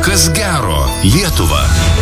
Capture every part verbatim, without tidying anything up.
Kas gero Lietuva.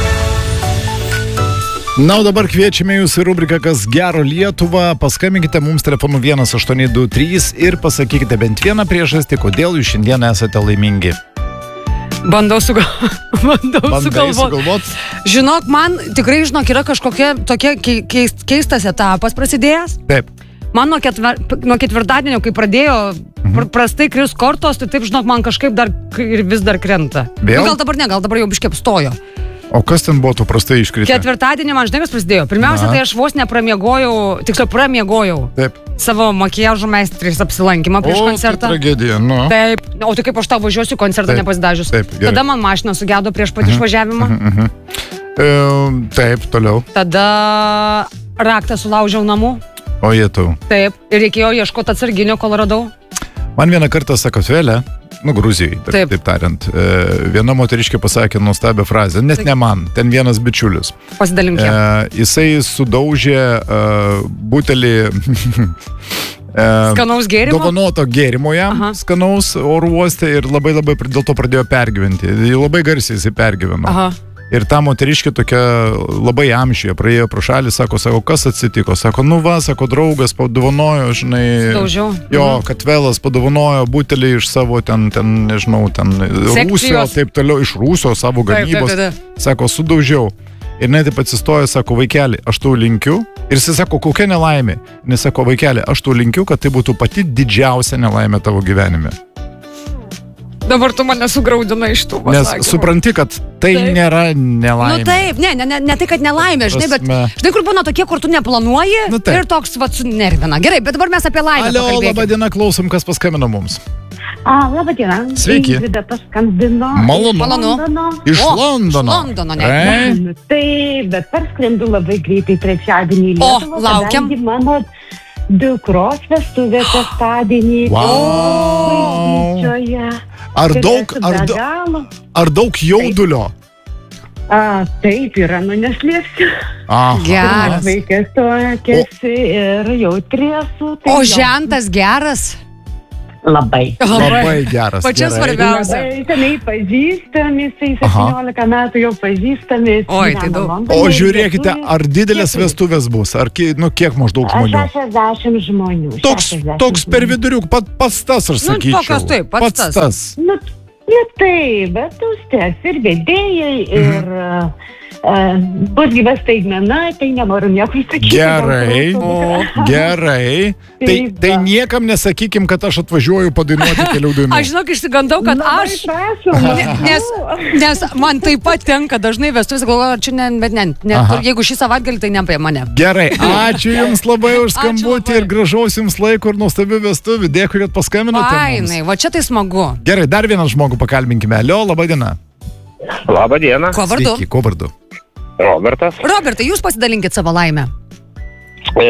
Na, o dabar kviečiame jūs į rubriką Kas gero Lietuva. Paskambinkite mums telefonu vienas aštuoni du trys ir pasakykite bent vieną priežastį, kodėl jūs šiandien esate laimingi. Bandau, sugal... Bandau sugalvoti. Sugalvot? Žinok, man tikrai, žinok, yra kažkokia tokia keist, keistas etapas prasidėjęs. Taip. Man nuo, ketver... nuo ketvirtadienio, kai pradėjo mhm. pr prastai kris kortos, tai taip, žinok, man kažkaip dar ir vis dar krenta. Vėl? Nu, gal dabar ne, gal dabar jau biškiai apstojo. O kas ten buvo tu prastai iškritę? Ketvirtadienį man žinai, kas prasidėjo. Pirmiausia, tai aš vos nepramiegojau, tiksliau pramiegojau Taip. savo makiažo meistrės apsilankymą prieš o, koncertą. Tai tragedija, nu. Taip. O tai kaip aš tau važiuosiu koncertą Taip. nepasidažius. Taip, gerai. Tada man mašina sugedo prieš pat išvažiavimą. Mhm, mhm. E, taip, toliau. Tada raktą sulaužiau namų. O jie tau. Taip. Ir reikėjo ieškoti atsarginio, kol radau. Man vieną kartą Sakartvele, nu, Gruzijai, taip, taip. taip tariant, e, viena moteriškė pasakė nuostabią frazę, net ne man, ten vienas bičiulis. Pasidalim kiek. E, jisai sudaužė e, butelį e, skanaus gėrimo? Dovanoto gėrimo jam, Aha. skanaus oro uoste ir labai labai dėl to pradėjo pergyventi. Labai garsiai jisai pergyveno. Aha. Ir ta moteriškė tokia labai amžiuje praėjo pro šalį, sako, sako, kas atsitiko? Sako, nu va, sako, draugas padovanojo, žinai, Sudaužiau. jo, mhm. Katvelas padovanojo butelį iš savo ten, ten nežinau, ten Sekcijos. Rūsio, taip toliau, iš Rūsio savo gamybos. Taip, taip, taip. Sako, sudaužiau. Ir net taip atsistojo, sako, vaikeli, aš tau linkiu. Ir jis sako, kokia nelaimė. Nes sako, vaikeli, aš tau linkiu, kad tai būtų pati didžiausia nelaimė tavo gyvenime. Dabar tu mane sugraudina iš tų pasakymų. Nes supranti, kad tai taip. nėra nelaimė. Nu taip, ne, ne, ne tai, kad nelaimė, žinai, bet žinai, kur būna tokie, kur tu neplanuoji nu, ir toks, va, sunervina. Gerai, bet dabar mes apie laimę Alio, pakalbėkime. laba diena, klausom, kas paskambino mums. A, laba diena. Sveiki. Vida paskambino. Malonu. Malonu. Iš O, Londono. Iš Londono, ne. E? Taip, bet parskrendu labai greitai trečiadienį į O, Lietuvą. laukiam. Kadangi mano dukros vestuvės šeštadienį. Wow. Bažnyčioje. Ar Ir daug, esu ar, be da, galo. ar daug jaudulio? A, taip yra, nu neslėpsiu. Aha. Geras. Vaikas to kesi ir jautri esu. Tai O jo. žentas geras? Labai. Labai geras. Pačia gerai. svarbiausia. Labai seniai pažįstami, jisai septyniolika metų jau pažįstami. Oi, tai daug. O žiūrėkite, ar didelės vestuvės bus? Ar ki, nu, kiek maždaug žmonių? šešiasdešimt žmonių. Toks, šešiasdešimt toks per viduriuk, pat, pats tas, aš Nu, sakyčiau. tokios taip, pats tas. tas. Nu, nu taip, bet užteks ir vedėjai, ir uh, uh, bus gyvas staigmena, tai nenoriu nieko sakyti. Gerai, O. gerai. Tai, Taip, tai va. niekam nesakykim, kad aš atvažiuoju padainuoti kelių dainų. Aš žinok, išsigandau, kad Labai aš... prašom. Ne- Nes, nes man taip pat tenka dažnai vestuvės, galvoju, čia ne, bet ne, ne Aha. jeigu šį savaitgalį, tai ne apie mane. Gerai, ačiū Jums labai už Ačiū skambutį labai. ir gražaus Jums laiko ir nuostabių vestuvių. Dėkui, kad paskambinote mums. Fainai, va čia tai smagu. Gerai, dar vieną žmogų pakalbinkime. Alio, laba diena. Labą dieną, Kuo vardu? Sveiki, kuo vardu? Robertas. Robertai, jūs pasidalinkit savo laimę. E,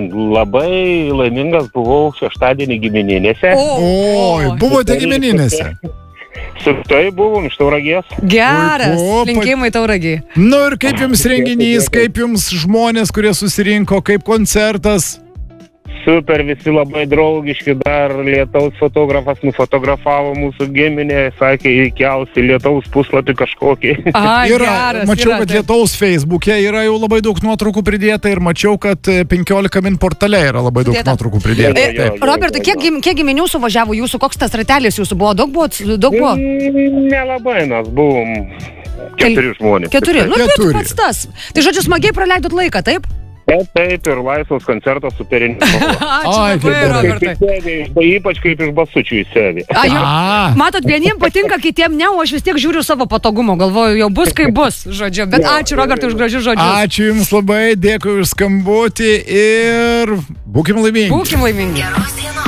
labai laimingas buvau šeštadienį gimininėse. Oi, buvote gimininėse. Su tai buvom iš Tauragės. Geras, Puiku, pa- linkėjimai Tauragiai. Nu ir kaip Jums renginys, kaip Jums žmonės, kurie susirinko, kaip koncertas? Super, visi labai draugiški, dar lietaus fotografas nufotografavo mūsų giminę, sakė, įkelsi lietaus puslapį kažkokį. Aha, Yra, geras. mačiau, yra, kad taip. lietaus Facebook'e yra jau labai daug nuotraukų pridėta ir mačiau, kad penkiolika min portale yra labai daug Pridėta. nuotraukų pridėta. Jo, jo, Taip. jo. Robertai, kiek, gim- kiek giminių suvažiavo jūsų, koks tas ratelis jūsų buvo? Daug buvo? Daug buvo? Mm, Nelabai mes buvom keturi žmonės. Keturi. Nu, bet Keturi. pats tas. Tai žodžiu, smagiai praleidot laiką, taip? Taip, taip, ir laisvas koncertas superinis. Ačiū Ai, labai, kaip gerai. Robertai. Ypač kaip iš basučių į sevį. A, jau, A. matot, vieniem patinka, kitiem ne, o aš vis tiek žiūriu savo patogumo, galvoju, jau bus kaip bus, žodžiu. Bet ačiū, Robertai, už gražius žodžius. Ačiū Jums labai, dėkui už skambutį ir būkim laimingi. Būkim laimingi.